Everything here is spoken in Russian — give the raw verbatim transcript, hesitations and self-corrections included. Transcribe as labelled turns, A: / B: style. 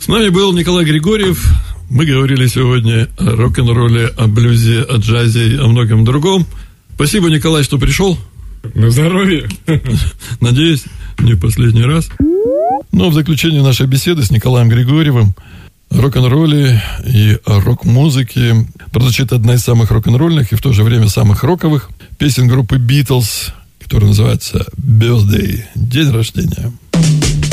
A: С нами был Николай Григорьев. Мы говорили сегодня о рок-н-ролле, о блюзе, о джазе и о многом другом. Спасибо, Николай, что пришел.
B: На здоровье.
A: Надеюсь, не в последний раз. Но в заключение нашей беседы с Николаем Григорьевым о рок-н-ролле и о рок-музыке прозвучит одна из самых рок-н-ролльных и в то же время самых роковых песен группы Beatles, которая называется «Birthday» – «День рождения».